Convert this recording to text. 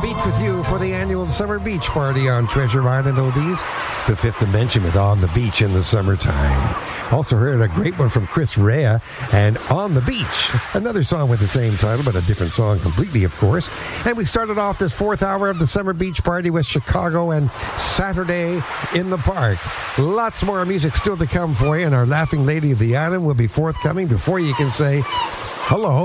beach with you for the annual Summer Beach Party on Treasure Island Oldies, the Fifth Dimension with On the Beach in the Summertime. Also heard a great one from Chris Rea and On the Beach, another song with the same title, but a different song completely, of course. And we started off this fourth hour of the Summer Beach Party with Chicago and Saturday in the Park. Lots more music still to come for you, and our Laughing Lady of the Island will be forthcoming before you can say hello.